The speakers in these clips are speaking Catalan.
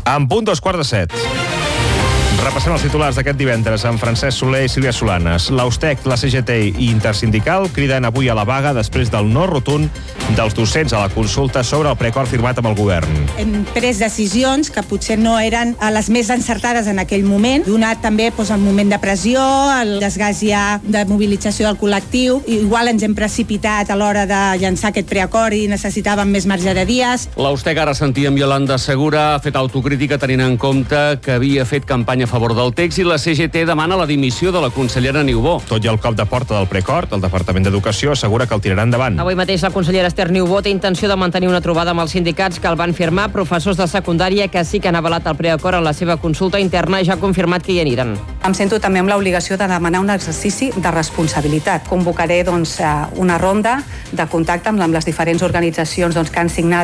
En punt 2:15. Repassem els titulars d'aquest divendres amb Francesc Soler i Sílvia Solanes. L'Austec, la CGT i Intersindical criden avui a la vaga després del no rotund dels docents a la consulta sobre el preacord firmat amb el govern. Hem pres decisions que potser no eren les més encertades en aquell moment, donat també el moment de pressió, el desgast ja de mobilització del col·lectiu. Igual ens hem precipitat a l'hora de llançar aquest preacord i necessitàvem més marge de dies. L'Austec, ara sentíem Yolanda Segura, ha fet autocrítica tenint en compte que havia fet campanya a favor del text i la CGT demana la dimissió de la consellera Niubó. Tot i el cop de porta del preacord, el Departament d'Educació assegura que el tirarà endavant. Avui mateix la consellera Esther Niubó té intenció de mantenir una trobada amb els sindicats que el van firmar. Professors de secundària que sí que han avalat el preacord en la seva consulta interna ja ha confirmat que hi aniran. Em sento també amb l'obligació de demanar un exercici de responsabilitat. Convocaré una ronda de contacte amb les diferents organitzacions que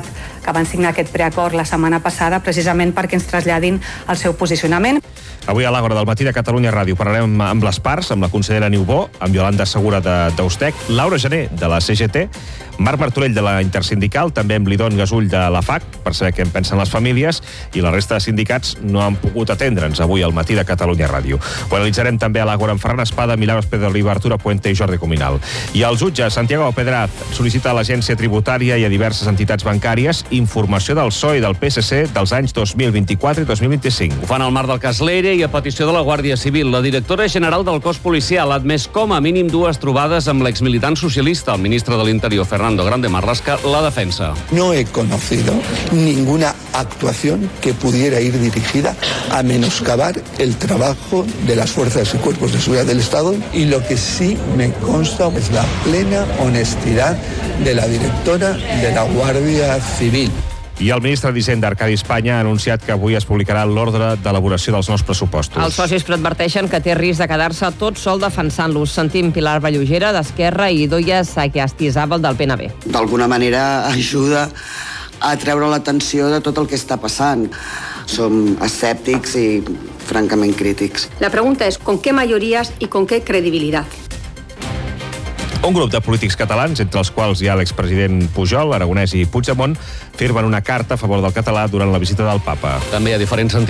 van signar aquest preacord la setmana passada, precisament perquè ens traslladin el seu posicionament. Avui a l'Àgora del matí de Catalunya Ràdio parlarem amb les parts, amb la consellera Niubó, amb Yolanda Segura d'Austec, Laura Gené de la CGT, Marc Martorell de la Intersindical, també amb Lidon Gasull de la FAC, per saber què en pensen les famílies, i la resta de sindicats no han pogut atendre'ns avui al matí de Catalunya Ràdio. Ho analitzarem també a l'Àgora amb Ferran Espada, Milagros Pedroliva, Arturo Puente i Jordi Cominal. I el jutge Santiago Pedraz sol·licita a l'Agència Tributària i a diverses entitats bancàries informació del PSOE i del PSC dels anys 2024 i 2025. Ho fan al marc del cas Leire i a petició de la Guàrdia Civil. La directora general del cos policial ha admès com a mínim 2 trobades amb l'exmilitant socialista. El ministre de l'Interior, Fernando Grande Marlaska, la defensa. No he conocido ninguna actuación que pudiera ir dirigida a menoscabar el trabajo de las fuerzas y cuerpos de seguridad del Estado, y lo que sí me consta es la plena honestidad de la directora de la Guàrdia Civil. I el ministre d'Hisenda, Arcadi Espanya, ha anunciat que avui es publicarà l'ordre d'elaboració dels nous pressupostos. Els socis però adverteixen que té risc de quedar-se tot sol defensant-los. Sentim Pilar Vallugera d'Esquerra i Idoia Sagastizabal del PNB. D'alguna manera ajuda a treure l'atenció de tot el que està passant. Som escèptics i francament crítics. La pregunta es ¿con qué mayorías y con qué credibilidad? Un grup de polítics catalans, entre els quals hi ha l'expresident Pujol, Aragonès i Puigdemont, firmen una carta a favor del català durant la visita del Papa. També hi ha diferents